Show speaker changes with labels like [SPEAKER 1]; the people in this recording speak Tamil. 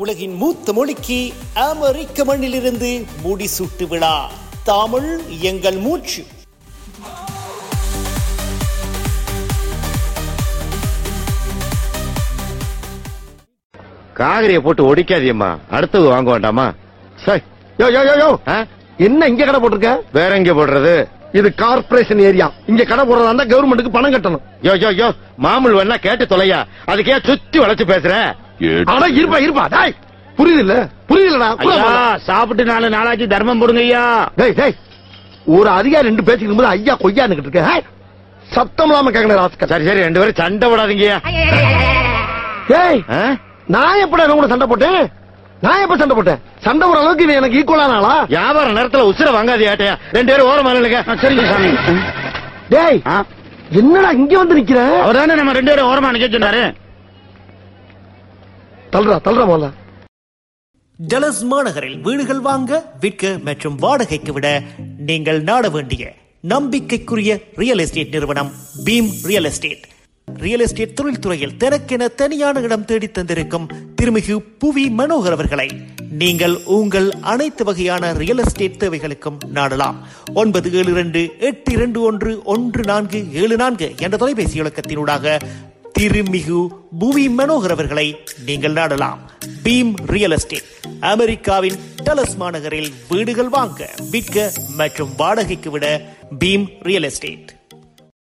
[SPEAKER 1] உலகின் மூத்த மொழிக்கு அமெரிக்க மண்ணிலிருந்து முடிசூட்டு விழா. தமிழ் எங்கள் மூச்சு.
[SPEAKER 2] காகரிய போட்டு ஒடிக்காதியம்மா, அடுத்தது வாங்க வேண்டாமா?
[SPEAKER 3] என்ன இங்க கடை போட்டிருக்க?
[SPEAKER 2] வேற எங்க போடுறது?
[SPEAKER 3] இது கார்பரேஷன் ஏரியா. இங்க கடை போடுறதா கவர்மெண்ட்டுக்கு பணம் கட்டணும்.
[SPEAKER 2] யோ மாமூல் வேணா கேட்டு தொலையா, அதுக்கே சுத்தி வளைச்சு பேசுற.
[SPEAKER 3] அட இருப்பா டேய், புரியுதுலடா.
[SPEAKER 2] சாப்பிட்டு 4 நாளாச்சு, தர்மம் போடுங்க ஐயா.
[SPEAKER 3] டேய் ஒரு அதிகாரி 2 பேசிக்கும் போது ஐயா கொய்யான்னு இருக்க, சத்தம் இல்லாம கேட்கணும்.
[SPEAKER 2] சரி 2 பேரும் சண்டை போடாதீங்கய்யா.
[SPEAKER 3] டேய் நான் எப்படா கூட சண்டை போட்டேன்? நான் எப்ப சண்டை போட்டேன்? சண்டை போற அளவுக்கு இது எனக்கு ஈக்குவலானாளா?
[SPEAKER 2] வியாபார நேரத்துல உசுர வாங்காதியாட்டையா. 2 பேரும் ஓரமா இல்லைங்க. சரிங்க சாமி.
[SPEAKER 3] டேய் என்னடா இங்க வந்து நிக்கிற?
[SPEAKER 2] அவர்தானே நம்ம 2 பேரும் ஓரமா நிக்க சொன்னாரு.
[SPEAKER 3] தள்ளுறா போல.
[SPEAKER 1] டலஸ் மாநகரில் வீடுகள் வாங்க, விற்க மற்றும் வாடகைக்கு விட நீங்கள் நாட வேண்டிய நம்பிக்கைக்குரிய ரியல் எஸ்டேட் நிறுவனம் beam real estate. Real estate தொழில்துறையில் தனக்கென தனியான இடம் தேடி தந்திருக்கும் திருமிகு புவி மனோகர் அவர்களை நீங்கள் உங்கள் அனைத்து வகையான ரியல் எஸ்டேட் தேவைகளுக்கும் நாடலாம். 9728211474 என்ற தொலைபேசி இலக்கத்தினூடாக திருமிகு புவி மனோகர் அவர்களை நீங்கள் நாடலாம். பீம் ரியல் எஸ்டேட் அமெரிக்காவின் டலஸ் மாநகரில் வீடுகள் வாங்க, விற்க மற்றும் வாடகைக்கு விட பீம் ரியல் எஸ்டேட்.